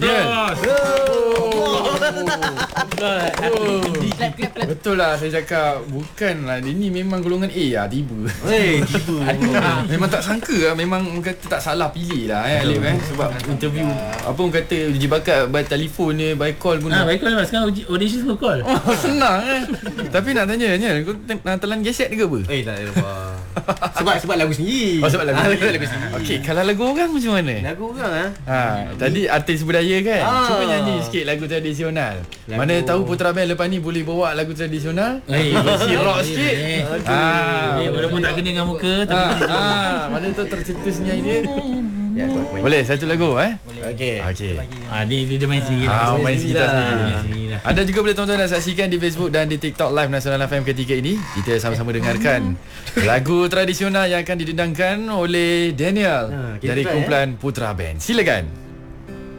Cross. Betul lah saya cakap. Bukanlah, dia ni memang golongan A lah. Tiba. Tiba. Memang tak sangka lah. Memang kata tak salah pilih lah Alif sebab interview apa orang kata uji bakat by telefon ni, by call pun. Baik call lah. Sekarang audition semua call. Senang Tapi nak tanya kau nak telan geset ke apa? Tak ada apa. Sebab lagu sendiri. Sebab lagu lagu sendiri. Okey, kalau lagu orang macam mana? Lagu orang Tadi artis budaya kan. Cuba nyanyi sikit lagu tradisional. Lagu... Mana tahu Putra Band lepas ni boleh bawa lagu tradisional. Si rock sikit. Walaupun tak kena dengan muka tapi mana tahu tercetus nyanyi dia. Boleh satu lagu Okey. dia main sendiri. Main sekitar sendiri. sendiri. Anda juga boleh tonton dan saksikan di Facebook dan di TikTok Live Nasional FM ketiga ini. Kita sama-sama dengarkan lagu tradisional yang akan didendangkan oleh Daniel dari kumpulan Putra Band. Silakan.